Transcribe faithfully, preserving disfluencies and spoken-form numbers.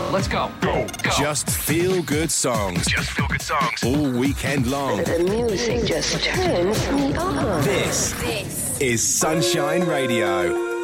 Let's go. Go. Go. Just feel good songs. Just feel good songs. All weekend long. The music just turns me on. This, This is Sunshine Radio.